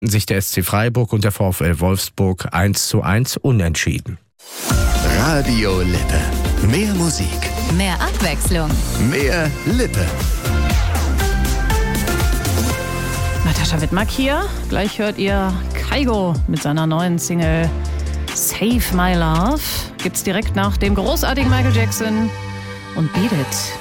sich der SC Freiburg und der VfL Wolfsburg 1:1 unentschieden. Radio Lippe. Mehr Musik. Mehr Abwechslung. Mehr Lippe. Natascha Wittmark hier. Gleich hört ihr Kygo mit seiner neuen Single Save My Love. Gibt's direkt nach dem großartigen Michael Jackson und Beat It.